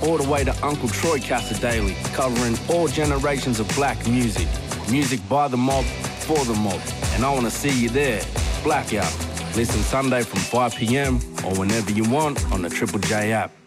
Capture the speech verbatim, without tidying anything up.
all the way to Uncle Troy Casadei, covering all generations of black music. Music by the mob, for the mob. And I want to see you there. Blackout. Listen Sunday from five p m or whenever you want on the Triple J app.